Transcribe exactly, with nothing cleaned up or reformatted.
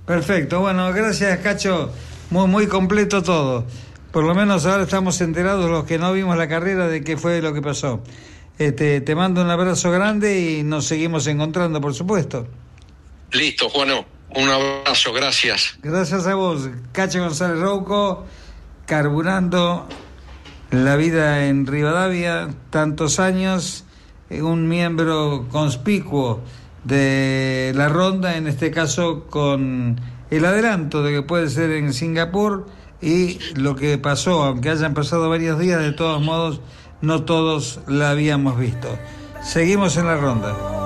Perfecto, bueno, gracias Cacho, muy, muy completo todo. Por lo menos ahora estamos enterados los que no vimos la carrera de qué fue lo que pasó. Este, te mando un abrazo grande y nos seguimos encontrando, por supuesto. Listo, Juano, un abrazo, gracias. Gracias a vos, Cacho González Rouco, carburando la vida en Rivadavia, tantos años, un miembro conspicuo de la ronda, en este caso con el adelanto de que puede ser en Singapur, y lo que pasó, aunque hayan pasado varios días, de todos modos no todos la habíamos visto. Seguimos en la ronda.